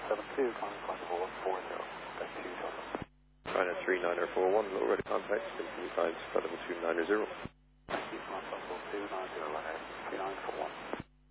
72, calling flight level 40, that's 2 Delta. China 3941, low ready contact, continue times, flight level 290. Thank you, flight level 290, 3941.